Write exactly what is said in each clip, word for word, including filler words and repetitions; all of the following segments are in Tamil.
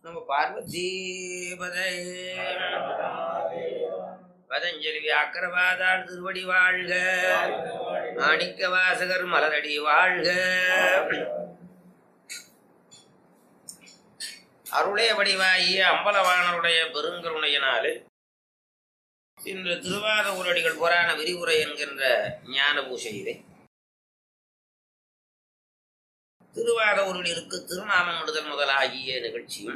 நம்ம பார்வதி பதே பதஞ்சலி வியாக்கரவாதாள் திருவடி வாழ்க, மாணிக்க வாசகர் மலரடி வாழ்க. அருளே வடிவாகிய அம்பலவாணருடைய பெருங்கருணையினாலே இன்று திருவாத ஊரடிகள் புராண விரிவுரை என்கின்ற ஞான பூசையிலே திருவாத ஊரடிகளுக்கு திருநாமம் விடுதல் முதலாகிய நிகழ்ச்சியும்,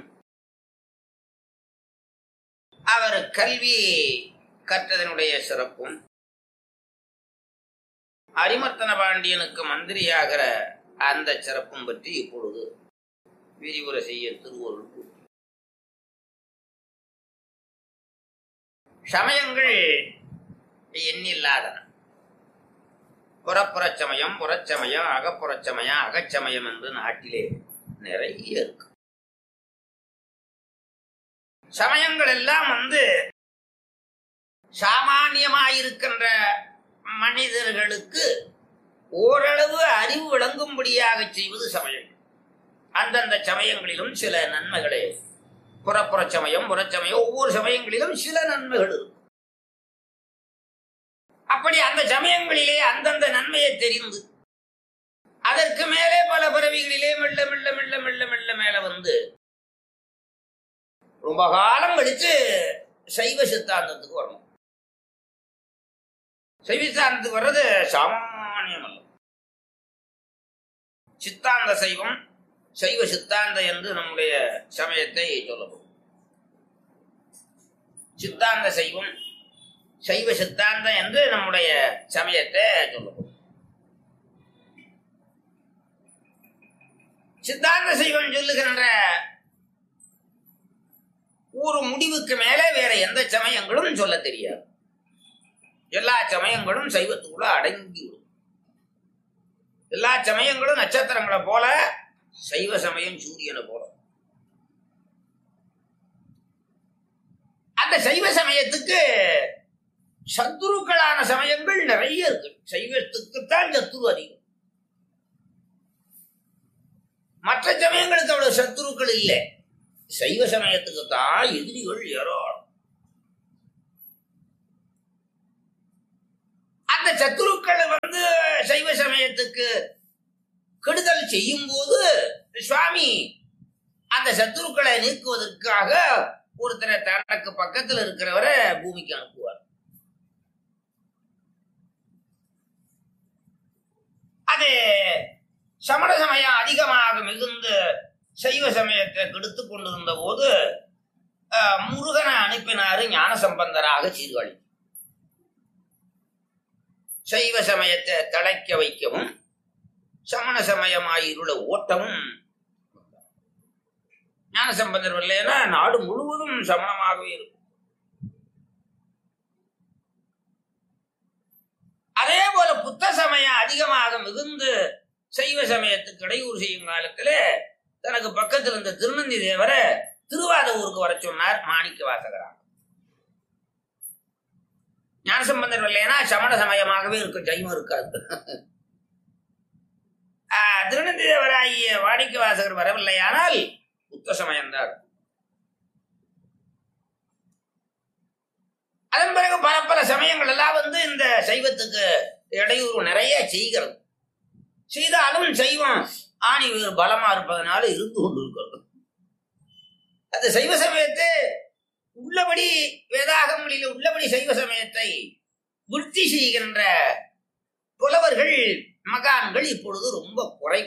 அவர் கல்வி கற்றதனுடைய சிறப்பும், அரிமர்த்தன பாண்டியனுக்கு மந்திரியாகிற அந்த சிறப்பும் பற்றி இப்பொழுது விரிவுரை செய்ய திருவருள் கூட்டி. சமயங்கள் எண்ணில்லாதன. புறப்புறச் சமயம், புறச்சமயம், அகப்புறச் சமயம், அகச்சமயம் என்று நாட்டிலே நிறைய இருக்கு. சமயங்கள் எல்லாம் வந்து சாமானியமாயிருக்கின்ற மனிதர்களுக்கு ஓரளவு அறிவு விளங்கும்படியாக செய்வது சமயம். அந்தந்த சமயங்களிலும் சில நன்மைகளே. புறப்புற சமயம், புறச்சமயம், ஒவ்வொரு சமயங்களிலும் சில நன்மைகள் இருக்கும். அப்படி அந்த சமயங்களிலே அந்தந்த நன்மையை தெரிந்து அதற்கு மேலே பல பிறவிகளிலே மெல்ல மெல்ல மெல்ல மெல்ல மெல்ல மேல வந்து ரொம்ப காலம் கழிச்சு சைவ சித்தாந்தத்துக்கு வரணும். சைவ சித்தாந்தத்துக்கு வர்றது சாமானியம் அல்ல. சித்தாந்த சைவம், சைவ சித்தாந்த என்று நம்முடைய சமயத்தை சொல்லப்படும். சித்தாந்த சைவம், சைவ சித்தாந்தம் என்று நம்முடைய சமயத்தை சொல்லப்படும். சித்தாந்த சைவம் சொல்லுகின்ற ஒரு முடிவுக்கு மேலே வேற எந்த சமயங்களும் சொல்ல தெரியாது. எல்லா சமயங்களும் சைவத்துக்குள்ள அடங்கிவிடும். எல்லா சமயங்களும் நட்சத்திரங்களை போல, சைவ சமயம் சூரியனை போல. அந்த சைவ சமயத்துக்கு சத்துருக்களான சமயங்கள் நிறைய இருக்கு. சைவத்துக்குத்தான் சத்துரு அதிகம். மற்ற சமயங்களுக்கு அவ்வளவு சத்துருக்கள் இல்லை. சைவ சமயத்துக்கு தான் எதிரிகள் ஏராளம். அந்த சத்துருக்கள் வந்து சைவ சமயத்துக்கு கெடுதல் செய்யும் போது சுவாமி அந்த சத்துருக்களை நீக்குவதற்காக ஒருத்தரை தனக்கு பக்கத்தில் இருக்கிறவரை பூமிக்கு அனுப்புவார். அது சமண சமயம் அதிகமாக மிகுந்து சைவ சமயத்தை கெடுத்து கொண்டிருந்த போது முருகனை அனுப்பினாரு ஞானசம்பந்தராக சீர்காழி. சைவ சமயத்தை தழைக்க வைக்கவும் சமண சமயமாயிருள ஓட்டமும். ஞானசம்பந்தர் இல்லைன்னா நாடு முழுவதும் சமணமாகவே இருக்கும். அதே போல புத்த சமயம் அதிகமாக மிகுந்து சைவ சமயத்துக்கு இடையூறு செய்யும் காலத்துல தனக்கு பக்கத்தில் இருந்த திருநந்தி தேவரை திருவாத ஊருக்கு வர சொன்னார் மாணிக்க வாசகராக. ஞானசம்பந்தர் இல்லைன்னா சமண சமயமாகவே இருக்கும், ஜைவம் இருக்காது. திருநந்தி தேவராகிய மாணிக்க வாசகர் வரவில்லையானால் புத்த சமயம்தான். அதன் பிறகு பல பல சமயங்கள் எல்லாம் வந்து இந்த சைவத்துக்கு இடையூறு நிறைய செய்கிறது. செய்தாலும் சைவம் ஆணி பலமா இருப்பதனால இருந்து கொண்டு இருக்கிறது. அந்த சைவ சமயத்தை உள்ளபடி வேதாகமொழியில உள்ளபடி சைவ சமயத்தை விருத்தி செய்கின்ற புலவர்கள், மகான்கள் இப்பொழுது ரொம்ப குறை.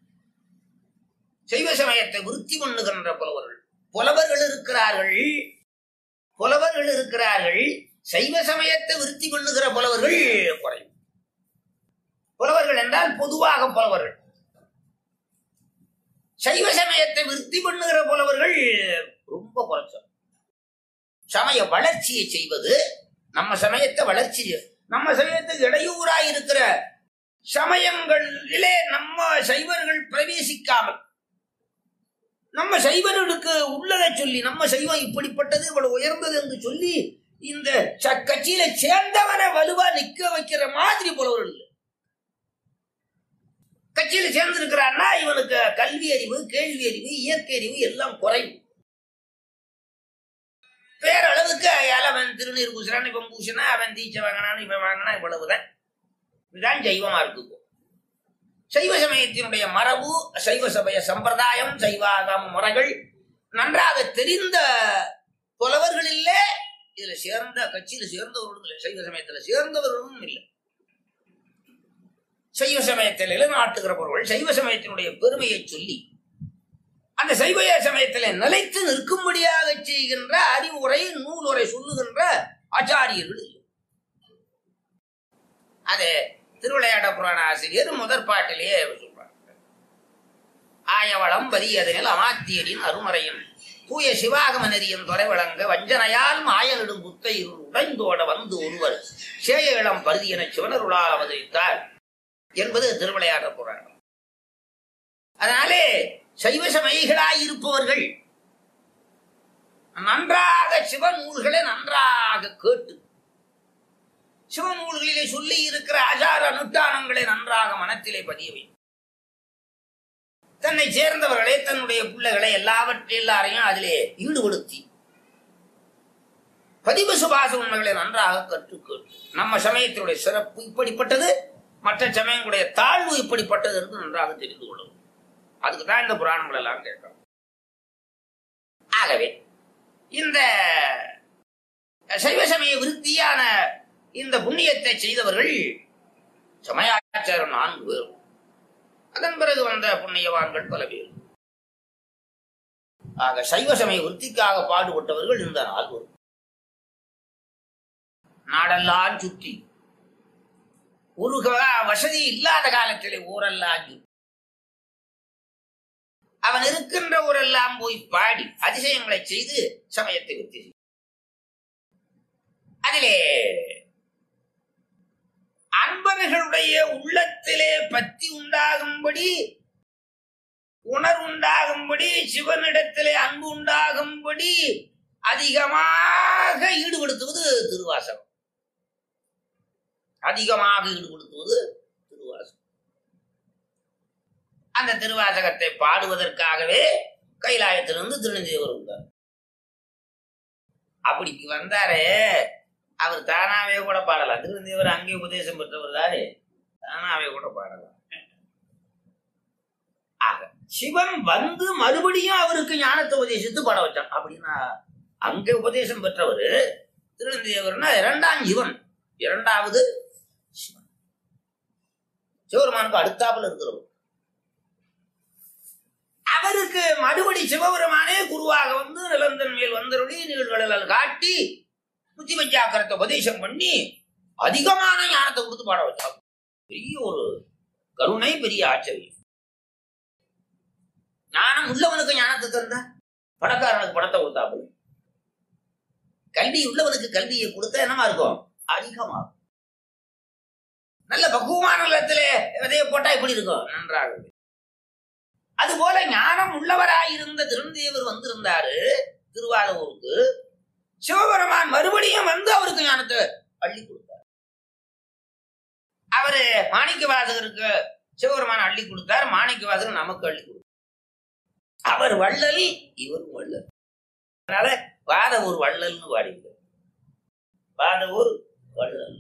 சைவ சமயத்தை விருத்தி பண்ணுகின்ற புலவர்கள் புலவர்கள் இருக்கிறார்கள் புலவர்கள் இருக்கிறார்கள் சைவ சமயத்தை விருத்தி பண்ணுகிற புலவர்கள் குறை. புலவர்கள் என்றால் பொதுவாக புலவர்கள். சைவ சமயத்தை விருத்தி பண்ணுகிற புலவர்கள் ரொம்ப குறைச்சோம். சமய வளர்ச்சியை செய்வது, நம்ம சமயத்தை வளர்ச்சி, நம்ம சமயத்துக்கு இடையூறாய் இருக்கிற சமயங்களிலே நம்ம சைவர்கள் பிரவேசிக்காமல் நம்ம சைவர்களுக்கு உள்ளதை சொல்லி, நம்ம சைவம் இப்படிப்பட்டது இவ்வளவு உயர்ந்தது என்று சொல்லி இந்த கட்சியில சேர்ந்தவனை வலுவா நிக்க வைக்கிற மாதிரி புலவர்கள். கட்சியில சேர்ந்திருக்கிறான்னா இவனுக்கு கல்வி அறிவு, கேள்வி அறிவு, இயற்கை அறிவு எல்லாம் குறைவு. பேரளவுக்கு அயால அவன் திருநீர் பூசுறான், இவன் பூசினா, அவன் தீச்சை வாங்கினான், இவன் வாங்கினா, இவ்வளவுதான். இதுதான் சைவமா இருக்கு. சைவ சமயத்தினுடைய மரபு, சைவ சமய சம்பிரதாயம், சைவாகம முறைகள் நன்றாக தெரிந்த புலவர்கள் இல்லை. இதுல சேர்ந்த கட்சியில சேர்ந்தவர்களும் இல்லை, சைவ சமயத்துல சேர்ந்தவர்களும் இல்லை. சைவ சமயத்தில் நிலைநாட்டுகிறவர்கள் சைவ சமயத்தினுடைய பெருமையை சொல்லி அந்த சைவ சமயத்திலே நிலைத்து நிற்கும்படியாக செய்கின்ற அறிவுரை நூலுரை சொல்லுகின்ற ஆச்சாரியர்கள். அது திருவிளையாட புராண ஆசிரியர் முதற் பாட்டிலேயே சொல்றார். ஆயவளம் வரியதனில் அமாத்தியரின் அருமறையும் தூய சிவாகம நெறியின் துறை வழங்க வஞ்சனையால் மாயனிடும் புத்தை உடைந்தோட வந்து ஒருவர் சேய இளம் பருதி என சிவனருளால் அவதரித்தார் என்பது திருவிளையாட புராணம். அதனாலே சைவ சமயிகளாயிருப்பவர்கள் நன்றாக சிவநூல்களை நன்றாக கேட்டு சிவநூல்களிலே சொல்லி இருக்கிற ஆச்சார அனுஷ்டானங்களை நன்றாக மனத்திலே பதிய வேண்டும். தன்னை சேர்ந்தவர்களை, தன்னுடைய பிள்ளைகளை எல்லாவற்றை எல்லாரையும் அதிலே ஈடுபடுத்தி பதிவு சுபாச உண்மைகளை நன்றாக கற்றுக்கொண்டு நம்ம சமயத்தினுடைய சிறப்பு இப்படிப்பட்டது, மற்ற சமயங்களுடைய தாழ்வு இப்படிப்பட்டது என்று நன்றாக தெரிந்து கொள்ளும். அதுக்குதான் இந்த புராணங்கள் எல்லாம் கேட்கணும். ஆகவே இந்த சைவ சமய விருத்தியான இந்த புண்ணியத்தை செய்தவர்கள் சமயாச்சாரம் நான்கு பேர். அதன் பிறகு வந்த புண்ணியவான்கள் பல பேர். ஆக சைவ சமய விருத்திக்காக பாடுபட்டவர்கள் இந்த நால்வர். நாடெல்லாம் சுற்றி ஒரு வசதி இல்லாத காலத்திலே ஊரெல்லாம் சுற்றி அவன் இருக்கின்ற ஊரெல்லாம் போய் பாடி அதிசயங்களை செய்து சமயத்தை விருத்தி. அதிலே அன்பர்களுடைய உள்ளத்திலே பத்தி உண்டாகும்படி, உணர்வுண்டாகும்படி, சிவனிடத்திலே அன்பு உண்டாகும்படி அதிகமாக ஈடுபடுத்துவது திருவாசகம். அதிகமாக ஈடுபடுத்துவது திருவாசகம். அந்த திருவாசகத்தை பாடுவதற்காகவே கைலாயத்திலிருந்து திருநெல்வேலி வந்தார். அப்படிக்கு வந்தாரே, அவர் தானாவே கூட பாடலாம். திருநெல்வேலி அங்கே உபதேசம் பெற்றவர் தானே, தானாவே கூட பாடலாம். ஆக சிவன் வந்து மறுபடியும் அவருக்கு ஞானத்தை உபதேசித்து பாட வச்சான். அப்படின்னா அங்கே உபதேசம் பெற்றவர் திருநெல்வேலினா இரண்டாம் சிவன், இரண்டாவது சிவன். சிவபெருமானுக்கு அடுத்தாப்புல இருக்கிறவர். அவருக்கு மறுபடி சிவபெருமானே குருவாக வந்து நிலந்தன் மேல் வந்தருளி நீழ்கடல் காட்டி புத்தி பஞ்சாக்கரத்தை உபதேசம் பண்ணி அதிகமான ஞானத்தை கொடுத்து பாட வச்சாங்க. பெரிய ஒரு கருணை, பெரிய ஆச்சரியம். ஞானம் உள்ளவனுக்கு ஞானத்தை தந்த பணக்காரனுக்கு பணத்தை கொடுத்தாப்புல. கல்வி உள்ளவனுக்கு கல்வியை கொடுத்தா என்னமா இருக்கும்? அதிகமாகும். நல்ல பக்குவமான நிலத்திலே விதையை போட்டா எப்படி இருக்கும்? நன்றாக. அதுபோல ஞானம் உள்ளவராயிருந்த திருநெல்வேலி வந்திருந்தாரு திருவாரூருக்கு. சிவபெருமான் மறுபடியும் வந்து அவருக்கு ஞானத்தை அள்ளி கொடுத்தார். அவரு மாணிக்க வாசகருக்கு சிவபெருமான் அள்ளி கொடுத்தார், மாணிக்க வாசகர் நமக்கு அள்ளி கொடுத்தார். அவர் வள்ளல், இவர் வள்ளல். அதனால வாதவூர் வள்ளல்னு பாடிக்கிறார். வாதவூர் வள்ளல்.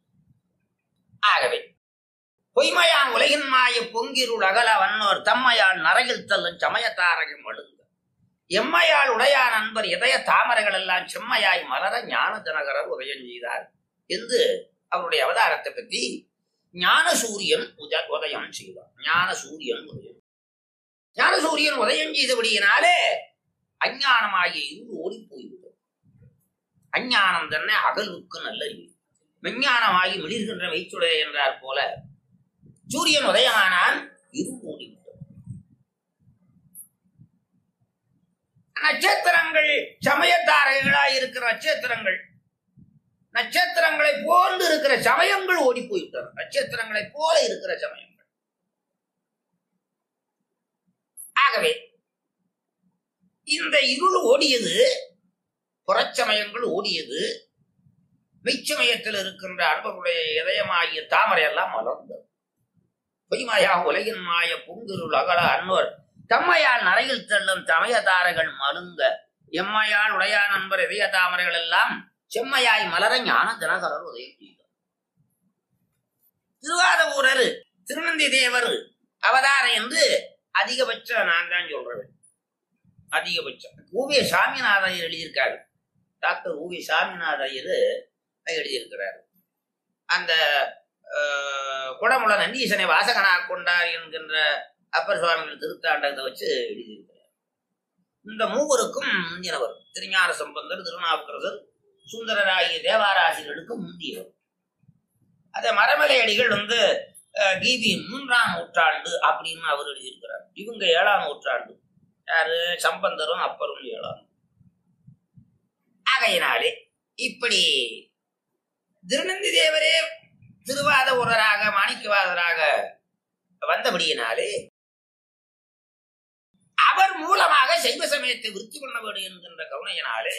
ஆகவே பொய்மையான் உலகின் மாய பொங்கிருள் அகல வன்னோர் தம்மையால் நரையில் தள்ளும் சமயத்தாரகம் வழுங்க எம்மையால் உடையான் அன்பர் இதய தாமரைகள் எல்லாம் செம்மையாய் மலர ஞான ஜனகரர் உதயம் செய்தார் என்று அவருடைய அவதாரத்தை பற்றி ஞான சூரியன் உதயம் செய்தார். ஞான சூரியன் உதயம் ஞான சூரியன் உதயம் செய்தபடியினாலே அஞ்ஞானமாகிய இருள் ஓடி போய்விடும். அஞ்ஞானம் தன்னை அகல்வுக்கு நல்ல விஞ்ஞானமாகி மிளிர்கின்ற மெய்ச்சுடைய என்றார் போல சூரியன் உதயமானால் இருள் ஓடிவிட்டது. நட்சத்திரங்கள் சமயத்தாரைகளாய் இருக்கிற நட்சத்திரங்கள், நட்சத்திரங்களை போன்று இருக்கிற சமயங்கள் ஓடி போய்விட்டன. நட்சத்திரங்களை போல இருக்கிற சமயங்கள். ஆகவே இந்த இருள் ஓடியது, புறச்சமயங்கள் ஓடியது, மெய்ச்சமயத்தில் இருக்கின்ற அன்பருடைய இதயமாகிய தாமரை எல்லாம் மலர்ந்தது. பொய்மாயா உலகின் மாய பொங்கிருள் அகல அன்னோர் தம்மையால் நரையில் தள்ளும் சமயதாரர்கள் மலுங்க எம்மையால் உடையா நண்பர் இதய தாமரைகள் எல்லாம் செம்மையாய் மலர ஞான தினகரர் உதயம் செய்தார். திருவாதவூரர் திருநந்தி தேவர் அவதாரம் என்று அதிகபட்சம் நான் தான் சொல்றேன். அதிகபட்சம் ஊவே சாமிநாத ஐயர் எழுதியிருக்காரு. டாக்டர் ஊவே சாமிநாத ஐயர் எழுதியிருக்கிறார். அந்த குடமுள நந்தீசனை வாசகனா கொண்டார் என்கின்ற அப்பர் சுவாமிகள் திருத்தாண்டகத்தை வச்சு எழுதியிருக்கிறார். இந்த மூவருக்கும் முந்தினவர் திருஞான சம்பந்தர், திருநாவுக்கரசர், சுந்தரர் ஆகிய தேவாராசிரியர்களுக்கு முந்தியவர். அத மரமலை அடிகள் வந்து கிபி மூன்றாம் நூற்றாண்டு அப்படின்னு அவர் எழுதியிருக்கிறார். இவங்க ஏழாம் நூற்றாண்டு. யாரு? சம்பந்தரும் அப்பரும் ஏழாம். ஆகையினாலே இப்படி திருநந்தி தேவரே திருவாத ஊரராக மாணிக்கவாதராக வந்தபடியினாலே அவர் மூலமாக சைவ சமயத்தை விருத்தி பண்ண வேண்டும் என்கின்ற கருணையினாலே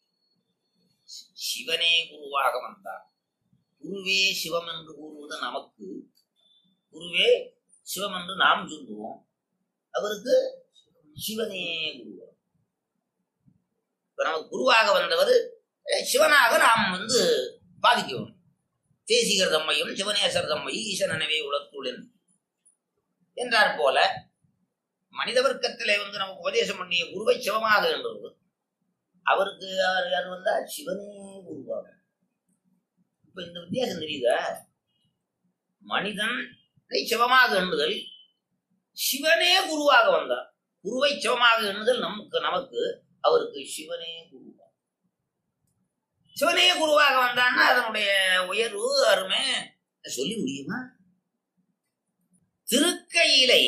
சிவனே குருவாக வந்தார். குருவே சிவம் என்று கூறுவது நமக்கு, குருவே சிவம் என்று நாம் சொல்லுவோம். அவருக்கு சிவனே குருவா. இப்ப நமக்கு குருவாக வந்தவர் சிவனாக நாம் வந்து பாதிக்கணும். தேசிகர் தம்மையும் சிவனேசர் தம்மை ஈசனவே உலகத்துடன் என்றார் போல மனித வர்க்கத்திலே வந்து நமக்கு உபதேசம் பண்ணிய குருவை சிவமாக என்றது. அவருக்கு யார் வந்தா சிவனே குருவாக. இப்ப இந்த வித்தியாசம் தெரியுதா? மனிதன் சிவமாக எண்ணுதல், சிவனே குருவாக வந்தார். குருவை சிவமாக எண்ணுதல் நமக்கு நமக்கு அவருக்கு சிவனே குருவா. சிவனே குருவாக வந்தான்னா அதனுடைய உயர்வு அருமை சொல்லி முடியுமா? திருக்கையிலை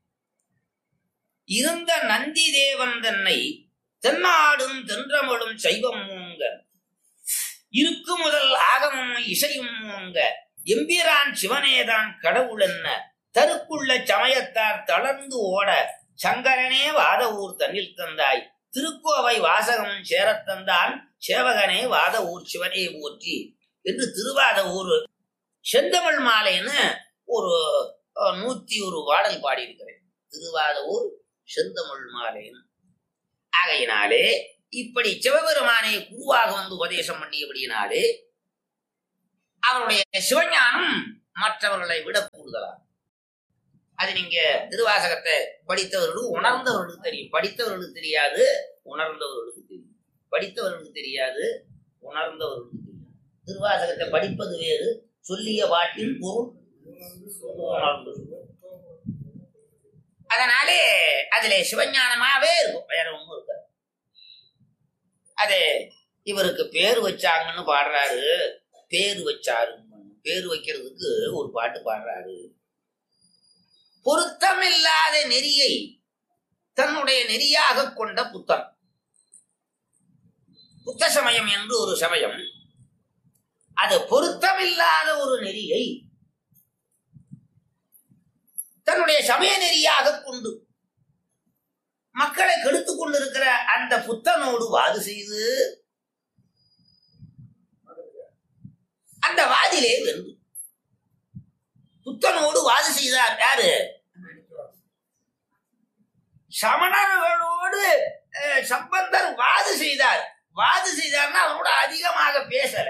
இருந்த நந்தி தேவன் தன்னை தென்னாடும் தென்றமடும் சைவம் மூங்க இருக்கு முதல் ஆகமும் இசையும் மூங்க எம்பிரான் சிவனேதான் கடவுள் என்ன தருக்குள்ள சமயத்தார் தளர்ந்து ஓட சங்கரனே வாத ஊர் தன்னில் தந்தாய் திருக்கோவை வாசகம் சேரத்தந்தான் சேவகனே வாத ஊர் சிவனே போற்றி என்று திருவாத ஊர் செந்தமிழ் மாலைன்னு ஒரு நூத்தி ஒரு பாடல் பாடியிருக்கிறேன். திருவாத ஊர் செந்தமிழ் மாலைன்னு. ஆகையினாலே இப்படி சிவபெருமானை குருவாக வந்து உபதேசம் பண்ணியபடியினாலே அவருடைய சிவஞானம் மற்றவர்களை விட கூடுதலாகும். அது நீங்க திருவாசகத்தை படித்தவர்களுக்கு உணர்ந்தவர்களுக்கு தெரியும். படித்தவர்களுக்கு தெரியாது, உணர்ந்தவர்களுக்கு தெரியும். படித்தவர்களுக்கு தெரியாது, உணர்ந்தவர்களுக்கு தெரியும். திருவாசகத்தை படிப்பது வேறு, சொல்லிய பாட்டின் பொருள் உணர்ந்து. அதனாலே அதுல சிவஞானமாவே இருக்கும், வேற ஒண்ணும் இருக்காது. அது இவருக்கு பேரு வச்சாங்கன்னு பாடுறாரு. பேரு வச்சாரு, பேரு வைக்கிறதுக்கு ஒரு பாட்டு பாடுறாரு. பொருத்தமில்லாத நெறியை தன்னுடைய நெறியாக கொண்ட புத்தன். புத்த சமயம் என்று ஒரு சமயம், அது பொருத்தமில்லாத ஒரு நெறியை தன்னுடைய சமய நெறியாக கொண்டு மக்களை கெடுத்துக் கொண்டிருக்கிற அந்த புத்தனோடு வாது செய்து அந்த வாதிலே வென்று புத்தனோடு வாது செய்தார். யாரு? சமணர்களோடு சம்பந்தர் வாது செய்தார். வாது செய்தார்னா அவனோட அதிகமாக பேசல.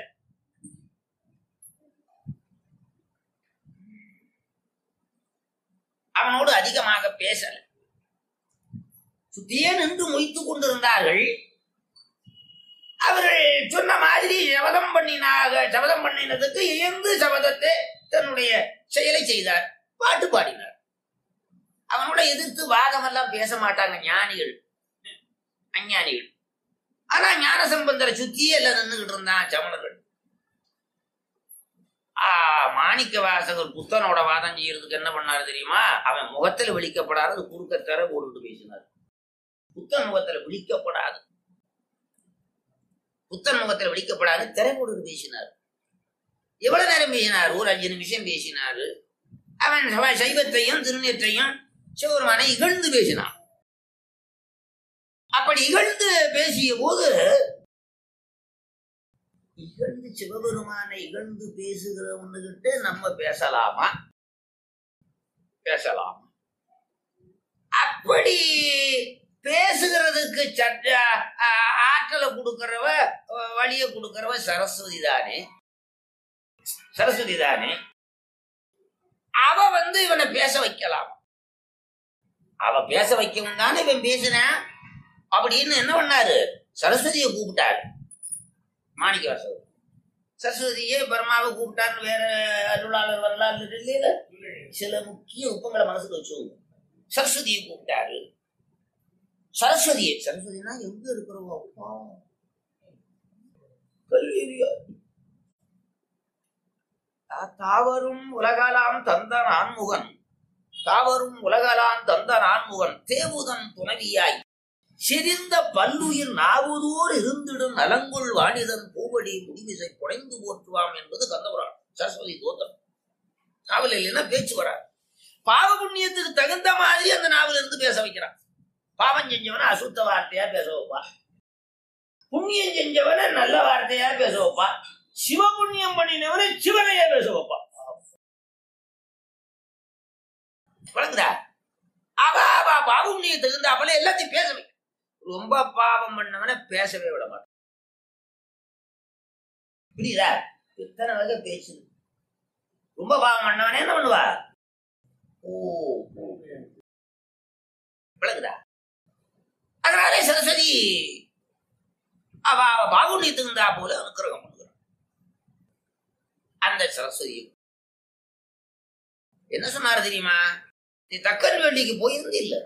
அவனோடு அதிகமாக பேசல. சுத்தியே நின்று மொய்த்துக் கொண்டிருந்தார்கள். அவர்கள் சொன்ன மாதிரி சபதம் பண்ணினாக சபதம் பண்ணினதுக்கு இயந்து சபதத்தை தன்னுடைய செயலை செய்தார். பாட்டு பாடினார். அவனோட எதிர்த்து வாதம் எல்லாம் பேச மாட்டாங்க ஞானிகள், அஞ்ஞானிகள். ஆனா ஞான சம்பந்தரை சுத்தியே எல்லாம் நின்றுகிட்டு இருந்தான் சமணர்கள். ஆஹ் மாணிக்க வாசகர் புத்தனோட வாதம் செய்யறதுக்கு என்ன பண்ணாரு தெரியுமா? அவன் முகத்துல விழிக்கப்படாது குறுக்கத்தர போட்டுட்டு பேசினார். புத்தன் முகத்துல விழிக்கப்படாது புத்தன் முகத்துல விழிக்கப்படாது திரை போட்டு பேசினார். எவ்வளவு நேரம் பேசினார்? ஒரு அஞ்சு நிமிஷம் பேசினாரு. அவன் சைவத்தையும் திருநீற்றையும் சிவபெருமானை இகழ்ந்து பேசினான். அப்படி இகழ்ந்து பேசிய போது, இகழ்ந்து சிவபெருமானை இகழ்ந்து பேசுகிறவன்கிட்ட நம்ம பேசலாமா? பேசலாமா? அப்படி பேசுகிறதுக்கு சட்ட கொடுக்கறவ வழிய கொடுக்கறவ சரஸ்வதி தானே, சரஸ்வதி தானே. அவ வந்து இவனை பேச வைக்கலாம், அவ பேச வைக்கவும் தானே இவன் பேசுறான் அப்படின்னு என்ன பண்ணாரு, சரஸ்வதியை கூப்பிட்டாரு. மாணிக்க வாசகர் சரஸ்வதியே பிரம்மாவை கூப்பிட்டாருன்னு வேற அருளாளர் வரலாறு இல்லையில. சில முக்கிய உப்பங்களை மனசுக்கு வச்சுங்க. சரஸ்வதியை கூப்பிட்டாரு. சரஸ்வதியை, சரஸ்வதினா எங்க இருக்கிறோம், அப்பா கல்வியா தாவரும் உலகலாம் தந்த நான்முகன், தாவரும் உலகலாம் தந்த நான்முகன் தேவுதன் துணவியாய் சிரிந்த பல்லுயிர் நாவுதோர் இருந்திடும் நலங்குள் வாணிதன் பூவடி முடிவிசை புனைந்து போற்றுவாம் என்பது கந்தபுராணம். சரஸ்வதி தோத்திரம். நாவல் இல்லைன்னா பேச்சு வராது. பாவ புண்ணியத்துக்கு தகுந்த மாதிரி அந்த நாவல இருந்து பேச வைக்கிறான். பாவம் செஞ்சவன அசுத்த வார்த்தையா பேச வைப்பா, புண்ணியம் செஞ்சவன நல்ல வார்த்தையா பேச வைப்பா, சிவ புண்ணியம் பண்ணினவன சிவனையா பேச வைப்பா. வழங்குதா? அவ அவ பாவ புண்ணியத்துக்கு தகுந்த அப்பல எல்லாத்தையும் பேச வைக்க. ரொம்ப பாவம் பண்ணவன பேசவே விட மாட்டான். புரியுதா? எத்தனை வகை பேசுது. ரொம்ப பாவம் பண்ணவனே என்ன பண்ணுவா, ஓ விளங்குதா? அதனாலே சரஸ்வதி அவ அவ பாகுண்யத்துக்கு இருந்தா போல அனுக்கிரகம் பண்ணுகிறான். அந்த சரஸ்வதி என்ன சொன்னாரு தெரியுமா, நீ தக்கன் வேள்விக்கு போயிருந்து இல்ல,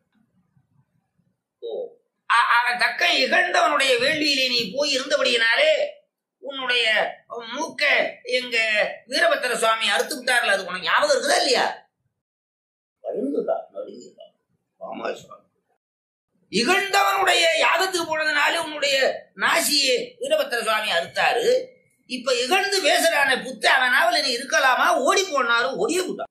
ஓ அவன் தக்கன் இகழ்ந்தவனுடைய வேள்வியிலே நீ போய் இருந்தபடியினாலே உன்னுடைய மூக்க எங்க வீரபத்திர சுவாமி அறுத்து விட்டார்கள். அது உனக்கு ஞாபகம் இருக்குதா இல்லையா? இகழ்ந்தவனுடைய யாகத்துக்கு போனதுனால உன்னுடைய நாசியை வீரபத்திர சுவாமி அறுத்தாரு. இப்ப இகழ்ந்து பேசுறான புத்த அவன் நாவல நீ இருக்கலாமா, ஓடி போனாலும் ஓடிய கூட்டான்.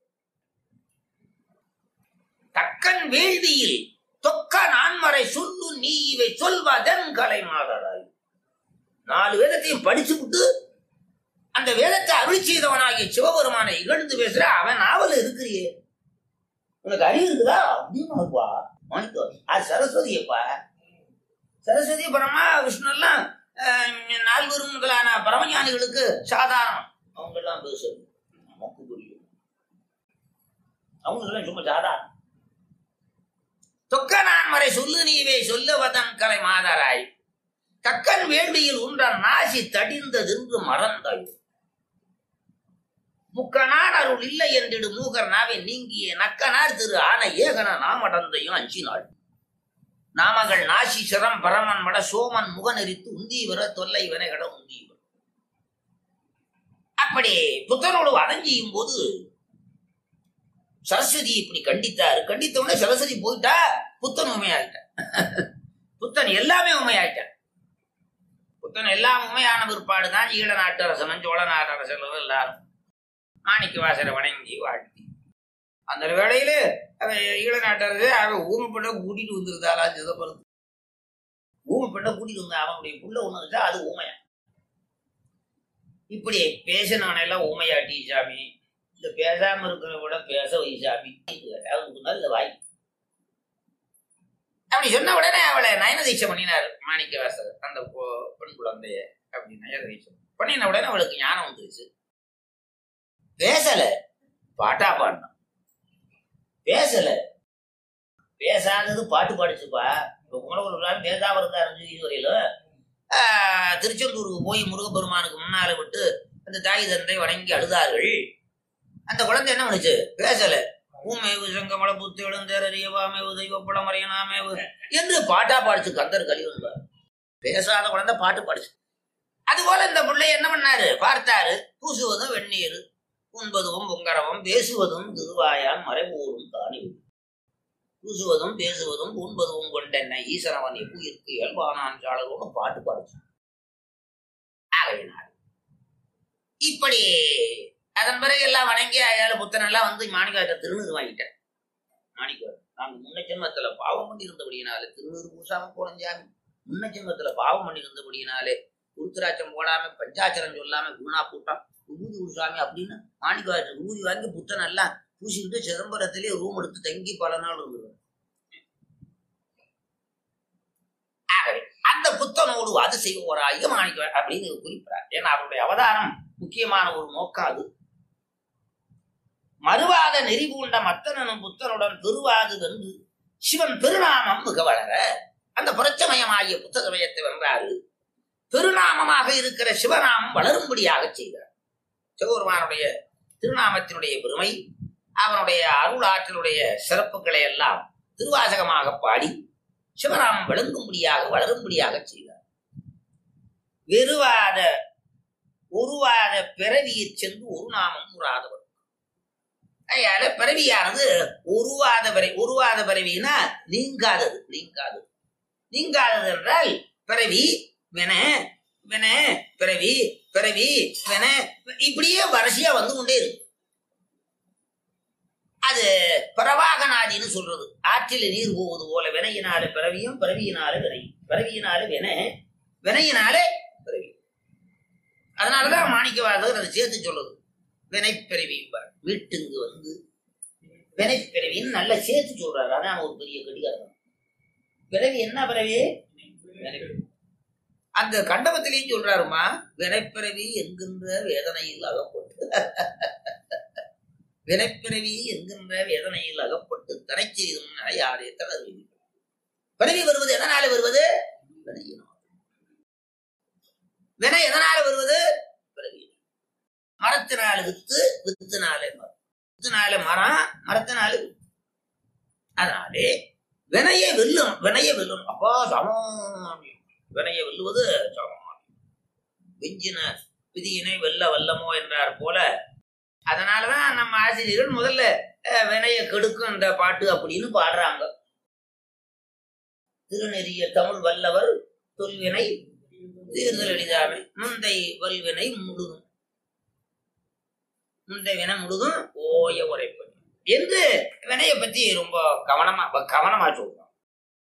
தக்கன் வேள்வியில் தொக்க நான்மறை சொல்லு நீ இவை சொல்வதன் கலை மாதராய். நாலு வேதத்தையும் படிச்சு விட்டு அந்த வேதத்தை அருள் செய்தவனாகிய சிவபெருமானை இகழ்ந்து பேசுற அவன் நாவல் இருக்கிறியே, உனக்கு அறிவு இருக்குதா அப்படின்னுப்பா. மாணிக்கோ அது சரஸ்வதியப்பா. சரஸ்வதி பரமா விஷ்ணு எல்லாம் நால்வரும் முதலான பரமஞானிகளுக்கு சாதாரணம். அவங்க எல்லாம் பேசுறது நமக்கு புரியும், அவங்களுக்கு எல்லாம் சும்மா சாதாரணம். தொக்க நான்மறை சொல்லு நீவே சொல்லுவதன் கலை மாதராய் தக்கன் வேள்வியில் உன்ற நாசி தடிந்ததென்று மறந்தாய். முக்கனார் அருள் இல்லை என்றிடு மூகர் நாவை நீங்கிய நக்கனார் திரு ஆன ஏகன நாமடந்தையும் அஞ்சினாள். நாமகள் நாசி சிரம் பரமன் மட சோமன் முகநெறித்து உந்தீவர தொல்லை வினைகட உந்தீவர். அப்படி புத்தனோடு அடைஞ்சியும் போது சரஸ்வதி இப்படி கண்டித்தாரு. கண்டித்தவுடனே சரஸ்வதி போயிட்டா, புத்தன் உண்மையாயிட்டான். புத்தன் எல்லாமே உண்மையாயிட்டான். புத்தன் எல்லாம் உண்மையான பிற்பாடுதான் ஈழ நாட்டு அரசன் சோழ நாட்டு அரசர்கள் எல்லாரும் மாணிக்க வாசரை வணங்கி வாழ்த்தி. அந்த வேளையில அவன் ஈழ நாட்டு அரசு அவன் ஊமை பெண்ணை கூட்டிட்டு வந்திருந்தாளா சிதம்பரத்து. ஊமை பெண்ணை கூட்டிட்டு வந்தா அவனுடைய புள்ள ஒண்ணு வச்சா அது ஊமையா. இப்படி பேசினவன எல்லாம் ஊமையாட்டி சாமி, இந்த பேசாம இருக்கிற விட பேச வை சாமி இந்த வாய் அப்படி சொன்ன உடனே அவளை நயன தீட்சை பண்ணினார் மாணிக்க வாசகர். அந்த பெண் குழந்தைய அப்படி நயன தீட்சை பண்ணின உடனே அவளுக்கு ஞானம் வந்துருச்சு. பேசல, பாட்டா பாடணும். பேசல, பேசாதது பாட்டு பாடிச்சுப்பா. இப்ப குமரகுரு பேசாம இருந்தாரு இதுவரையிலும். ஆஹ் திருச்செந்தூருக்கு போய் முருகப்பெருமானுக்கு முன்னால விட்டு அந்த தாய் தந்தை வணங்கி அழுதார்கள். அந்த குழந்தை என்ன பண்ணுச்சு, பேசல. ஊமேவு சங்கமல புத்து எழுந்தேறியவாமேவு தெய்வப்படம் மறையனாமேவு என்று பாட்டா பாடிச்சு. கந்தர் கலிவன்பார் பேசாத குழந்தை பாட்டு பாடிச்சு. அதுபோல இந்த பிள்ளை என்ன பண்ணாரு, பார்த்தாரு. பூசுவதும் வெந்நீர், உண்பதும் பொங்கரவம், பேசுவதும் திருவாயான் மறைபூரும் தானி. பூசுவதும் பேசுவதும் உண்பதும் கொண்டென்ன ஈசனவன் எப்புயிருக்கு இயல்பானான் சாளரோடு பாட்டு பாடிச்சு. ஆகையினார் இப்படி அதன் பிறகு எல்லாம் வணங்கி அயால புத்தன் எல்லாம் வந்து மாணிக்க திருநீர் வாங்கிட்டேன். மாணிக்க நாங்க முன்ன ஜென்மத்துல பாவம் பண்ணி இருந்தபடியினாலே திருநீர் பூசாம போனோம் சாமி. முன்ன ஜென்மத்துல பாவம் பண்ணி இருந்தபடியினாலே உருத்திராட்சம் போடாம பஞ்சாச்சரம் சொல்லாம குணா பூட்டான் விபூதி குருசாமி அப்படின்னு மாணிக்க விபூதி வாங்கி புத்தன் எல்லாம் பூசிக்கிட்டு சிதம்பரத்திலேயே ரூம் எடுத்து தங்கி பல நாள் இருந்தது. அந்த புத்தனோடு சிவனோடு அது செய்வோராகிய மாணிக்க அப்படின்னு குறிப்பிடார். ஏன்னா அவருடைய அவதாரம் முக்கியமான ஒரு நோக்கம் அது. மறுவாத நெறிபூண்ட மத்தனும் புத்தனுடன் பெருவாது வென்று சிவன் பெருநாமம் மிக வளர அந்த புரட்சமயமாகிய புத்த சமயத்தை வென்றாரு. பெருநாமமாக இருக்கிற சிவநாமம் வளரும்படியாக செய்தார். சிவபெருமானுடைய திருநாமத்தினுடைய பெருமை, அவனுடைய அருளாற்றலுடைய சிறப்புகளை எல்லாம் திருவாசகமாக பாடி சிவநாமம் விளங்கும்படியாக வளரும்படியாக செய்தார். வெறுவாத உருவாத பிறவியை சென்று ஒரு நாமம் உறாதவர். அதனால பிறவியானது உருவாத பிறவி. உருவாத பிறவினா நீங்காதது. நீங்காதது நீங்காதது என்றால் பிறவி வின வின பிறவி பிறவி வின இப்படியே வரிசையா வந்து கொண்டே இருக்கு. அது பிரவாகநாதின்னு சொல்றது. ஆற்றில நீர் போவது போல வினையினால பிறவியும் பிறவியினால வினை, பிறவியினால வின, வினையினால பிறவி. அதனாலதான் மாணிக்கவாசகர் அதை சேர்த்து சொல்லுது. வினைப்பிறவி வீட்டுங்கு வந்து வினைப்பிறவின்னு நல்லா சேர்த்து சொல்றாரு. அதான் ஒரு பெரிய கடிகாரம். பிறவி என்ன பிறவி? அந்த கண்டபத்திலையும் சொல்றாருமா, வினைப்பிறவி என்கின்ற வேதனையில் அகப்பட்டு வினைப்பிறவி என்கின்ற வேதனையில் அகப்பட்டு தடை செய்தும் யாரே தளர். பிறவி வருவது எதனால வருவது? வினையினால். வினை எதனால வருவது? பிறவி. மரத்தினால வித்து, வித்துனாலே மரம், வித்துனால மரம், மரத்தினால வித்து. அதனாலே வினையை வெல்லும், வினையை வெல்லும். அப்பா சமானியம். வினையை வெல்லுவது சமானியம். விஞ்சின விதியினை வெல்ல வல்லமோ என்றார் போல. அதனாலதான் நம்ம ஆசிரியர்கள் முதல்ல வினைய கெடுக்கும் இந்த பாட்டு அப்படின்னு பாடுறாங்க. திருநெறிய தமிழ் வல்லவர் தொல்வினை தீர்தல் எளிதாமை முந்தை வல்வினை முழுதும், முந்தை வினை முழுதும் ஓய உரைப்பது என்று வினையை பத்தி ரொம்ப கவனமா கவனமா சொல்றோம்.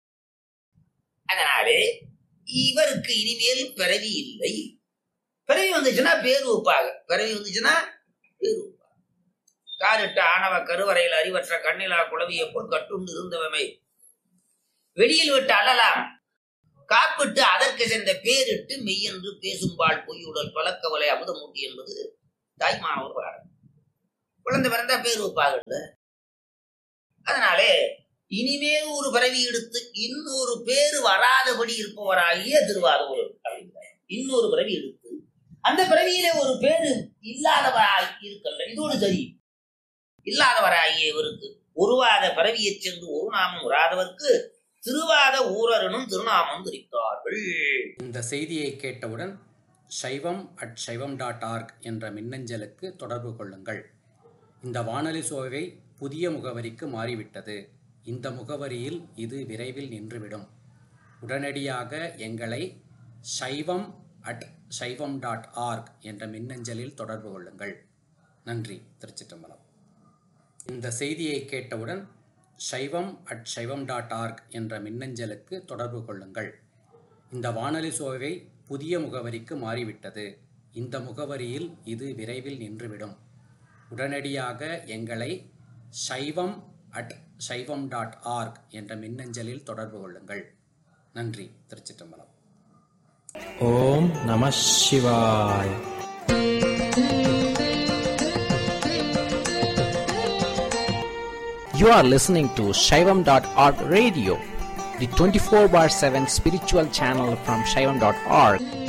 அதனாலே இவருக்கு இனிமேல் பிறவி இல்லை. பிறவி வந்துச்சுன்னா பேரு வைப்பாக. பிறவி வந்துச்சுன்னா பேரு வைப்பாக. காரிட்ட ஆணவ கருவறையில் அறிவற்ற கண்ணிலா குளவியை போல் கட்டுண்டு இருந்தவமை வெளியில் விட்டு அழலாம் காப்பிட்டு அதற்கு சென்ற பேரிட்டு மெய்யென்று பேசும்பால் பொய்யுடல் பழக்கவலை அமுதமூட்டி என்பது தாய்மானவர் பாடல். குழந்தை பிறந்தா பேர் வைப்பாக. அதனாலே இனிமேல் ஒரு பிறவி எடுத்து இன்னொரு பேரு வராதபடி இருப்பவராகிய திருவாரூர் அப்படிங்கிறார். இன்னொரு பிறவி எடுத்து அந்த பிறவியிலே ஒரு பேரு இல்லாதவராய் இருக்கல்ல, இதோடு சரி. இல்லாதவராகிய இவருக்கு உருவாத பிறவியை சென்று ஒரு நாமம் உராதவர்க்கு திருவாத ஊரனும் திருநாமம் குறித்தார்கள். இந்த செய்தியை கேட்டவுடன் சைவம் அட் சைவம் டாட் ஆர்க் என்ற மின்னஞ்சலுக்கு தொடர்பு கொள்ளுங்கள். இந்த வானொலி சோவை புதிய முகவரிக்கு மாறிவிட்டது. இந்த முகவரியில் இது விரைவில் நின்றுவிடும். உடனடியாக எங்களை சைவம் அட் சைவம் டாட் ஆர்க் என்ற மின்னஞ்சலில் தொடர்பு கொள்ளுங்கள். நன்றி. திருச்சிற்றம்பலம். இந்த செய்தியை கேட்டவுடன் சைவம் அட் சைவம் டாட் ஆர்க் என்ற மின்னஞ்சலுக்கு தொடர்பு கொள்ளுங்கள். இந்த வானொலி சோவை புதிய முகவரிக்கு மாறிவிட்டது. இந்த முகவரியில் இது விரைவில் நின்றுவிடும். உடனடியாக எங்களை சைவம் அட் சைவம் டாட் ஆர்க் என்ற மின்னஞ்சலில் தொடர்பு கொள்ளுங்கள். நன்றி. திருச்சிற்றம்பலம். ஓம் நம சிவாய். You are listening to Shaivam dot org radio, the twenty-four bar seven spiritual channel from Shaivam dot org.